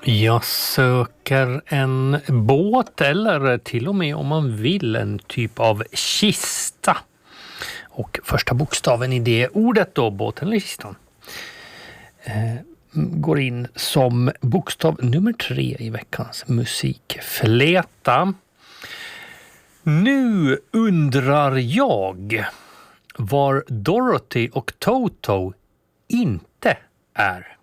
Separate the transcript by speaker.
Speaker 1: Jag söker en båt eller till och med om man vill en typ av kista. Och första bokstaven i det ordet då, båten eller kistan, går in som bokstav nummer 3 i veckans musikfläta. Nu undrar jag var Dorothy och Toto inte är.